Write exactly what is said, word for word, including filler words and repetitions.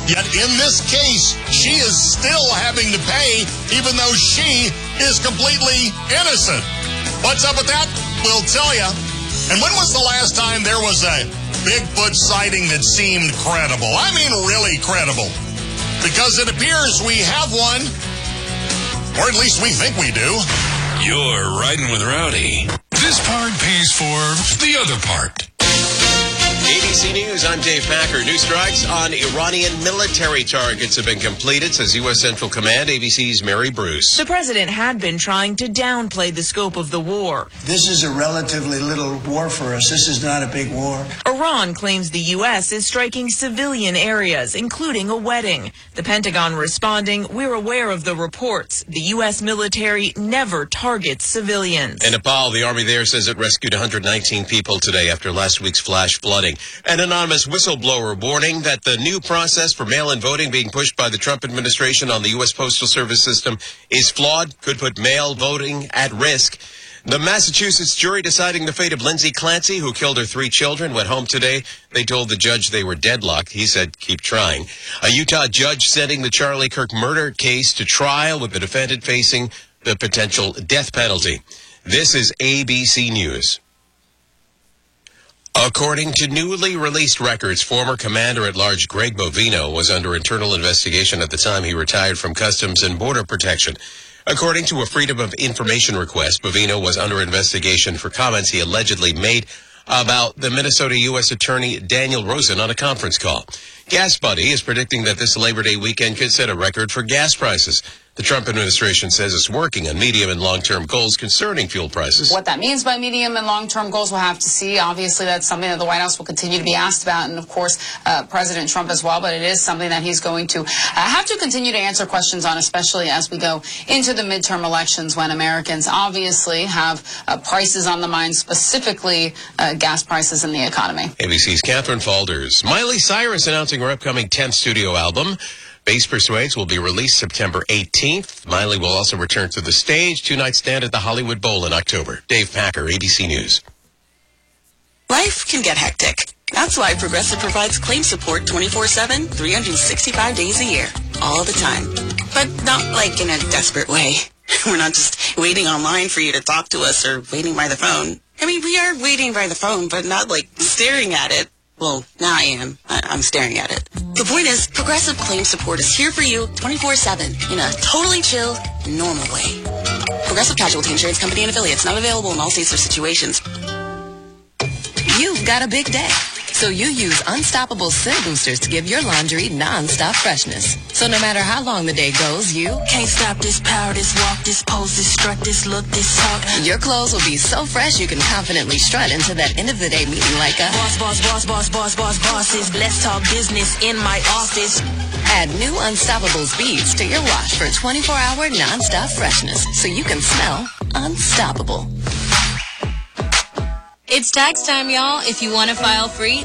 Yet in this case, she is still having to pay, even though she is completely innocent. What's up with that? We'll tell you. And when was the last time there was a Bigfoot sighting that seemed credible? I mean, really credible. Because it appears we have one, or at least we think we do. You're riding with Rowdy. This part pays for the other part. A B C News, I'm Dave Packer. New strikes on Iranian military targets have been completed, says U S Central Command. A B C's Mary Bruce. The president had been trying to downplay the scope of the war. This is a relatively little war for us. This is not a big war. Iran claims the U S is striking civilian areas, including a wedding. The Pentagon responding, we're aware of the reports. The U S military never targets civilians. In Nepal, the army there says it rescued one hundred nineteen people today after last week's flash flooding. An anonymous whistleblower warning that the new process for mail-in voting being pushed by the Trump administration on the U S Postal Service system is flawed, could put mail voting at risk. The Massachusetts jury deciding the fate of Lindsay Clancy, who killed her three children, went home today. They told the judge they were deadlocked. He said, keep trying. A Utah judge sending the Charlie Kirk murder case to trial with the defendant facing the potential death penalty. This is A B C News. According to newly released records, former Commander-at-Large Greg Bovino was under internal investigation at the time he retired from Customs and Border Protection. According to a Freedom of Information request, Bovino was under investigation for comments he allegedly made about the Minnesota U S Attorney Daniel Rosen on a conference call. Gas Buddy is predicting that this Labor Day weekend could set a record for gas prices. The Trump administration says it's working on medium and long-term goals concerning fuel prices. What that means by medium and long-term goals, we'll have to see. Obviously, that's something that the White House will continue to be asked about, and, of course, uh, President Trump as well. But it is something that he's going to uh, have to continue to answer questions on, especially as we go into the midterm elections when Americans obviously have uh, prices on the mind, specifically uh, gas prices in the economy. A B C's Catherine Falders. Miley Cyrus announcing her upcoming tenth studio album. Bass Persuades will be released September eighteenth. Miley will also return to the stage. Two-night stand at the Hollywood Bowl in October. Dave Packer, A B C News. Life can get hectic. That's why Progressive provides claim support twenty-four seven, three hundred sixty-five days a year. All the time. But not like in a desperate way. We're not just waiting online for you to talk to us or waiting by the phone. I mean, we are waiting by the phone, but not like staring at it. Well, now I am. I- I'm staring at it. The point is, Progressive Claim Support is here for you twenty-four seven in a totally chill, normal way. Progressive Casualty Insurance Company and Affiliates, not available in all states or situations. You've got a big day, so you use Unstoppable Scent Boosters to give your laundry non-stop freshness. So no matter how long the day goes, you can't stop this power, this walk, this pose, this strut, this look, this talk. Your clothes will be so fresh you can confidently strut into that end of the day meeting like a boss, boss, boss, boss, boss, boss, bosses. Let's talk business in my office. Add new Unstoppable beads to your wash for twenty-four hour non-stop freshness so you can smell unstoppable. It's tax time, y'all. If you want to file free,